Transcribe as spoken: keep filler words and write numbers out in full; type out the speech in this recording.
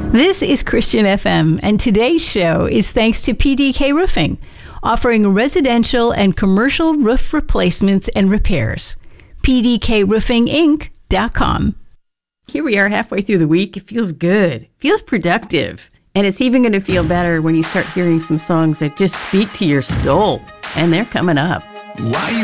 This is Christian F M, and today's show is thanks to P D K Roofing, offering residential and commercial roof replacements and repairs. P D K roofing inc dot com. Here we are halfway through the week. It feels good. It feels productive. And it's even going to feel better when you start hearing some songs that just speak to your soul. And they're coming up. Why